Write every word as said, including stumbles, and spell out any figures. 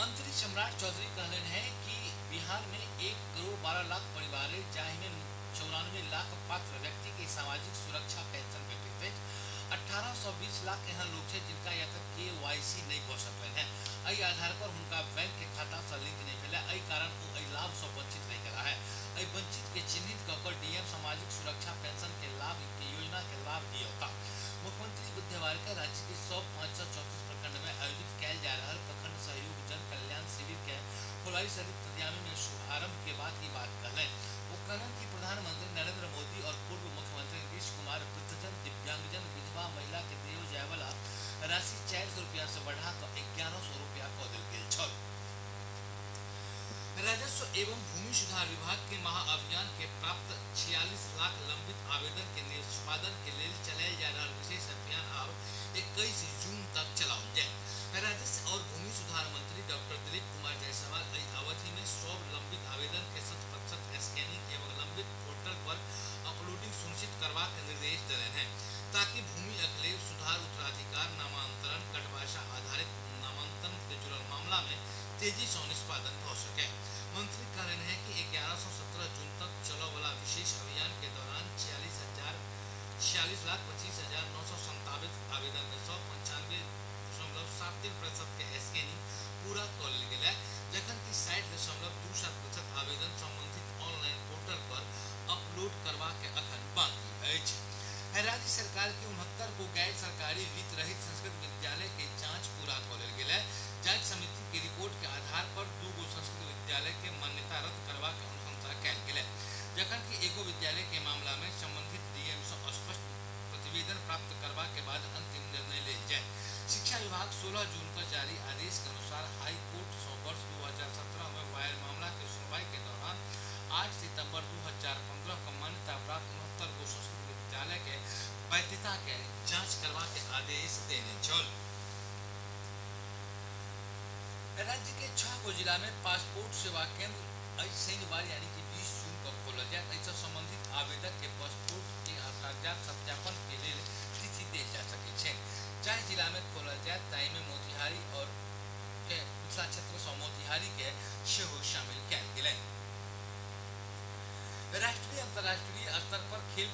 मंत्री सम्राट चौधरी कहले हैं कि बिहार में एक करोड़ बारह लाख परिवार है जाहि में चौरानवे लाख पात्र व्यक्ति के सामाजिक सुरक्षा पेंशन भेटैत अछि। अठारह सौ बीस लाख एहन लोग है जिनका या तक के वाई सी नहीं भऽ सकल है। एहि आधार पर उनका बैंक के खाता से लिंक नहीं भेल। एहि कारण वो एहि लाभ से वंचित रह गेला है। एहि वंचित के चिन्हित कऽ कऽ डीएम सामाजिक सुरक्षा पेंशन के लाभ के योजना के लाभ दियौता। मुख्यमंत्री बुधवार के राज्य के सब पाँच सौ चौंतीस प्रखंड में आयोजित कैल जा रहा प्रखंड सहयोग जन कल्याण शिविर के फुलवारी शरीफ तदियामी में शुभारंभ के बाद की बात कहलें। वो कहलें कि प्रधानमंत्री नरेंद्र मोदी और पूर्व मुख्यमंत्री नीतीश कुमार वृद्धजन, दिव्यांगजन, विधवा महिला के देल जाय वाला राशि चार सौ रुपया से बढ़ा कर ग्यारह सौ रुपया कऽ देल गेल छल। राजस्व एवं भूमि सुधार विभाग के महाअभियान के प्राप्त छियालीस लाख लंबित आवेदन के निष्पादन के लिए चलाया जा रहा विशेष अभियान अब इक्कीस जून तक चलाओल जाए। राजस्व और भूमि सुधार मंत्री डॉक्टर दिलीप कुमार जायसवाल एहि अवधि में सब लंबित आवेदन के शत प्रतिशत स्कैनिंग एवं लंबित पोर्टल पर अपलोडिंग सुनिश्चित करवा के निर्देश दिए हैं ताकि भूमि अखिलेख सुधार, उत्तराधिकार, नामांतरण, कटवासा आधारित नामांकन से जुड़ल मामला में तेजी से निष्पादन हो सके। मंत्री कह रहे हैं कि ग्यारह सौ सत्रह जून तक चलो वाला विशेष अभियान के दौरान छियालीस हजार छियालीस लाख पच्चीस हजार नौ सौ संतावित आवेदन में सौ पंचानवे दशमलव सात तीन प्रतिशत के स्कैनिंग पूरा कर ली गया, जखन की साठ दशमलव दू सात प्रतिशत आवेदन संबंधित ऑनलाइन पोर्टल पर अपलोड करवा के अखन बाकी है। राज्य सरकार के उनहत्तर को गैर सरकारी वित्त रहित संस्कृत विद्यालय के जांच पूरा कर गया। जांच समिति की रिपोर्ट के आधार पर दू गो संस्कृत विद्यालय के मान्यता रद्द करवा के अनुशंसा कल गया, जखन की एगो विद्यालय के मामला में संबंधित डीएम से स्पष्ट प्रतिवेदन प्राप्त करवा के बाद अंतिम निर्णय ले जाए। शिक्षा विभाग सोलह जून को जारी आदेश के अनुसार हाई कोर्ट सौ वर्ष दो हजार सत्रह में वायर मामला की सुनवाई के दौरान आठ सितंबर दो हजार पंद्रह को मान्यता प्राप्त उनहत्तर गो संस्कृत विद्यालय के वैधता के जांच करवा के आदेश देने चल। राज्य के छह गो जिला में पासपोर्ट सेवा केंद्र शनिवार यानी कि बीस जून को खोला जाए। ऐसा संबंधित आवेदक के पासपोर्ट के कागजात सत्यापन के लिए तिथि दे जा सके। चाहे जिला में खोला जाए ताई में मोतिहारी और के मिथिला क्षेत्र से मोतिहारी के सेहो शामिल किया गया। राष्ट्रीय अंतर्राष्ट्रीय स्तर पर खेल